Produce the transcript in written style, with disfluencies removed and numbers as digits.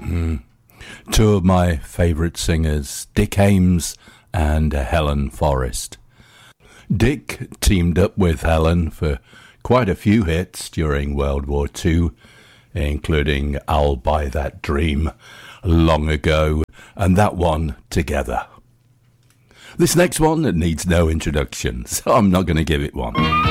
Two of my favourite singers, Dick Ames and Helen Forrest. Dick teamed up with Helen for quite a few hits during World War II, including I'll Buy That Dream, Long Ago, and that one, Together. This next one needs no introduction, so I'm not going to give it one.